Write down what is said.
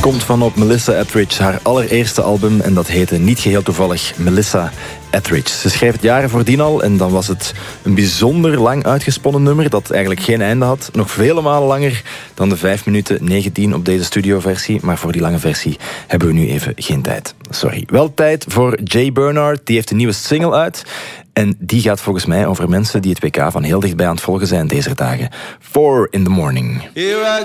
komt van op Melissa Etheridge, haar allereerste album. En dat heette niet geheel toevallig Melissa Etheridge. Ze schreef het jaren voordien al en dan was het een bijzonder lang uitgesponnen nummer dat eigenlijk geen einde had. Nog vele malen langer dan de 5 minuten 19 op deze studioversie. Maar voor die lange versie hebben we nu even geen tijd. Sorry. Wel tijd voor Jay Bernard. Die heeft een nieuwe single uit. En die gaat volgens mij over mensen die het WK van heel dichtbij aan het volgen zijn deze dagen. 4 in the morning.